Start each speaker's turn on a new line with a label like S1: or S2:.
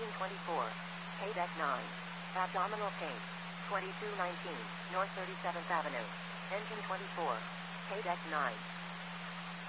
S1: Engine 24. KDEC 9. Abdominal pain. 2219, North 37th Avenue. Engine 24. KDEC 9.